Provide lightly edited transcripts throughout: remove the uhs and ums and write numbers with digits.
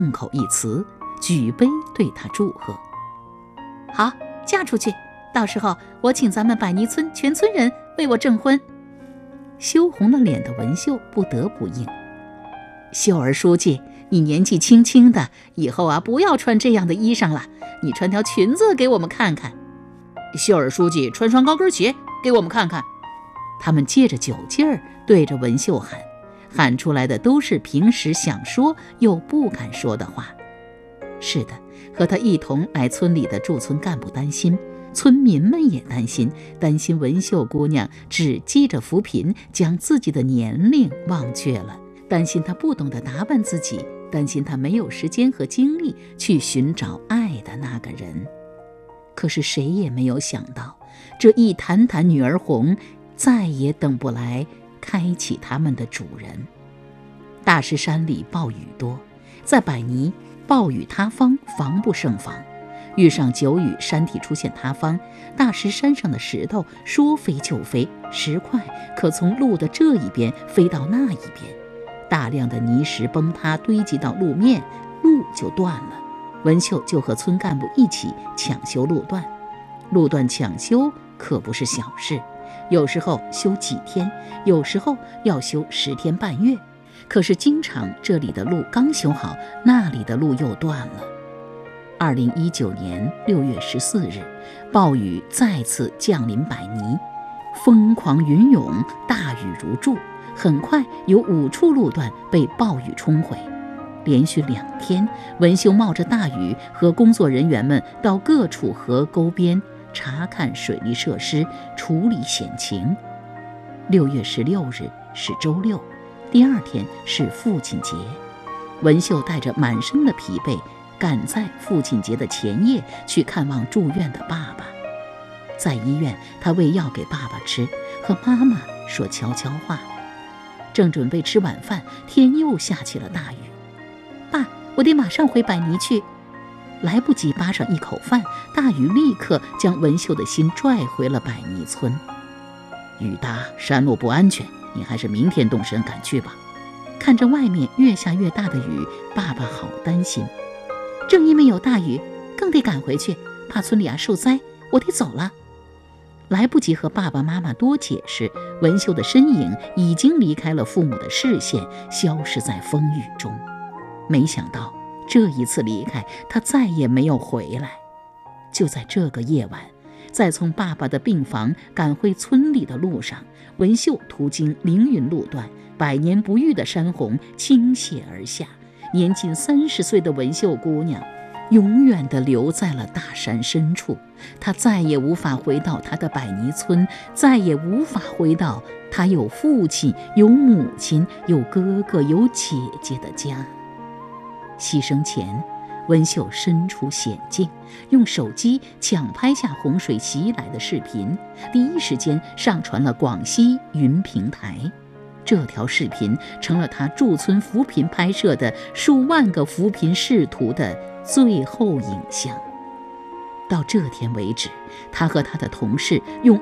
口一词，举杯对她祝贺。好，嫁出去，到时候我请咱们百泥村全村人为我证婚。羞红了脸的文秀不得不应。秀儿书记，你年纪轻轻的，以后不要穿这样的衣裳了，你穿条裙子给我们看看。秀儿书记，穿双高跟鞋给我们看看。他们借着酒劲儿对着文秀喊，喊出来的都是平时想说又不敢说的话。是的，和他一同来村里的驻村干部担心，村民们也担心文秀姑娘只记着扶贫，将自己的年龄忘却了，担心她不懂得打扮自己，担心她没有时间和精力去寻找爱的那个人。可是谁也没有想到，这一坛坛女儿红再也等不来开启他们的主人。大石山里暴雨多，在百泥暴雨塌方，防不胜防。遇上久雨，山体出现塌方，大石山上的石头说飞就飞，石块可从路的这一边飞到那一边，大量的泥石崩塌堆积到路面，路就断了。文秀就和村干部一起抢修路段。路段抢修可不是小事，有时候修几天，有时候要修10天半月。可是经常这里的路刚修好，那里的路又断了。2019年6月14日，暴雨再次降临百泥，疯狂云涌，大雨如注，很快有5处路段被暴雨冲毁。连续2天，文秀冒着大雨和工作人员们到各处河沟边查看水利设施，处理险情。6月16日是周六，第2天是父亲节。文秀带着满身的疲惫，赶在父亲节的前夜去看望住院的爸爸。在医院，他喂药给爸爸吃，和妈妈说悄悄话。正准备吃晚饭，天又下起了大雨。爸，我得马上回百泥去。来不及扒上一口饭，大雨立刻将文秀的心拽回了百泥村。雨大，山路不安全，你还是明天动身赶去吧。看着外面越下越大的雨，爸爸好担心。正因为有大雨，更得赶回去，怕村里受灾，我得走了。来不及和爸爸妈妈多解释，文秀的身影已经离开了父母的视线，消失在风雨中。没想到这一次离开，他再也没有回来。就在这个夜晚，在从爸爸的病房赶回村里的路上，文秀途经凌云路段，百年不遇的山洪倾泻而下，年仅30岁的文秀姑娘永远地留在了大山深处。她再也无法回到她的百泥村，再也无法回到她有父亲、有母亲、有哥哥、有姐姐的家。牺牲前，文秀身处险境，用手机抢拍下洪水袭来的视频，第一时间上传了广西云平台。这条视频成了他驻村扶贫拍摄的数万个扶贫仕途的最后影像。到这天为止，他和他的同事用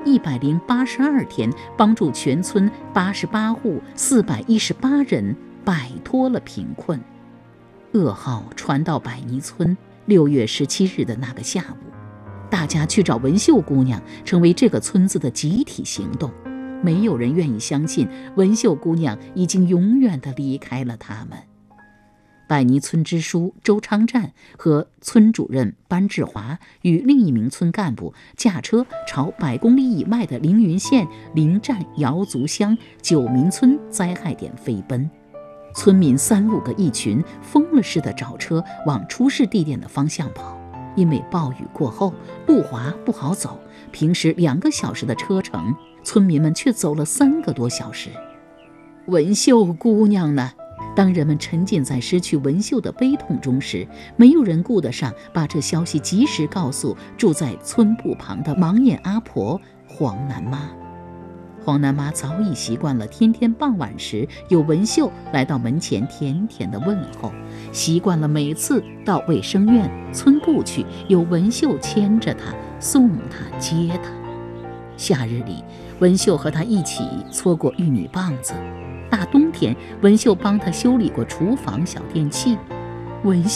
182天帮助全村88户418人摆脱了贫困。噩耗传到百泥村，6月17日的那个下午，大家去找文秀姑娘，成为这个村子的集体行动。没有人愿意相信文秀姑娘已经永远地离开了他们。百泥村支书周昌占和村主任班志华与另一名村干部驾车朝100公里以外的凌云县临站瑶族乡九民村灾害点飞奔。村民3、5个一群，疯了似的找车往出事地点的方向跑。因为暴雨过后路滑不好走，平时2个小时的车程，村民们却走了3个多小时。文秀姑娘呢？当人们沉浸在失去文秀的悲痛中时，没有人顾得上把这消息及时告诉住在村埠旁的盲眼阿婆黄南妈。黄南妈早已习惯了天天傍晚时有文秀来到门前甜甜的问候，习惯了每次到卫生院、村部去有文秀牵着她、送她、接她。夏日里，文秀和她一起搓过玉米棒子；大冬天，文秀帮她修理过厨房小电器。文秀